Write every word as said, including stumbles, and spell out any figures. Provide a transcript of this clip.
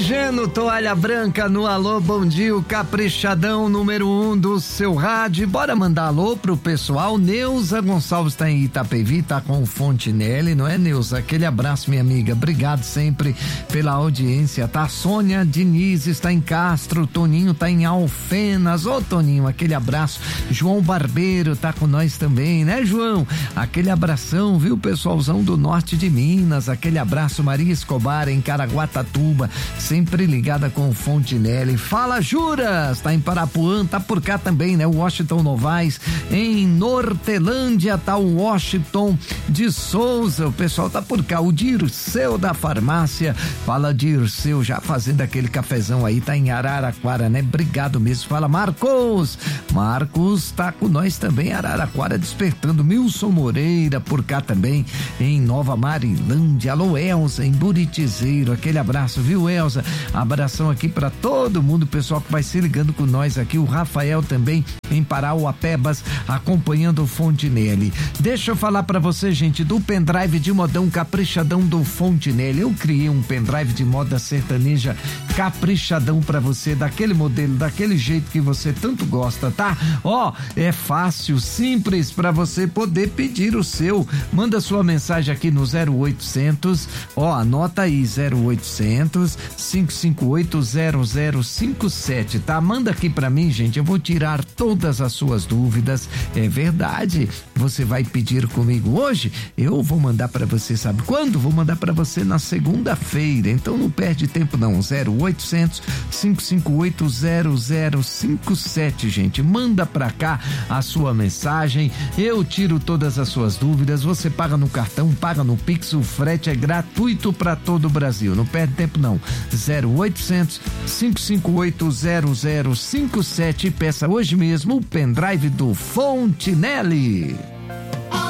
Oxigênio, toalha branca no alô, bom dia, o caprichadão número um do seu rádio. Bora mandar alô pro pessoal. Neuza Gonçalves tá em Itapevi, tá com o Fontinelli, não é, Neuza? Aquele abraço, minha amiga, obrigado sempre pela audiência, tá? Sônia Diniz está em Castro, Toninho tá em Alfenas, ô Toninho, aquele abraço. João Barbeiro tá com nós também, né, João? Aquele abração, viu, pessoalzão do norte de Minas, aquele abraço. Maria Escobar em Caraguatatuba, sempre ligada com o Fontinelli. Fala, Juras, tá em Parapuã, tá por cá também, né? Washington Novaes, em Nortelândia tá o Washington de Souza, o pessoal tá por cá. O Dirceu da farmácia, fala, Dirceu, já fazendo aquele cafezão aí, tá em Araraquara, né? Obrigado mesmo. Fala, Marcos, Marcos tá com nós também, Araraquara despertando. Milson Moreira por cá também, em Nova Marilândia. Alô, Elza, em Buritizeiro, aquele abraço, viu, Elza? Abração aqui pra todo mundo, pessoal que vai se ligando com nós aqui. O Rafael também em Parauapebas, acompanhando o Fontinelli. Deixa eu falar pra você, gente, do pendrive de modão caprichadão do Fontinelli. Eu criei um pendrive de moda sertaneja caprichadão pra você, daquele modelo, daquele jeito que você tanto gosta, tá? Ó, é fácil, simples pra você poder pedir o seu. Manda sua mensagem aqui no zero oitocentos, ó, anota aí, zero oitocentos, cinco cinco oito, zero zero cinco sete, tá? Manda aqui pra mim, gente, eu vou tirar todas as suas dúvidas. É verdade, você vai pedir comigo hoje, eu vou mandar pra você, sabe quando? Vou mandar pra você na segunda-feira, então não perde tempo não, zero oitocentos, cinco cinco oito, zero zero cinco sete, gente, manda pra cá a sua mensagem, eu tiro todas as suas dúvidas, você paga no cartão, paga no Pix, o frete é gratuito para todo o Brasil, não perde tempo não, zero oitocentos, cinco cinco oito, zero zero cinco sete, peça hoje mesmo o pendrive do Fontinelli.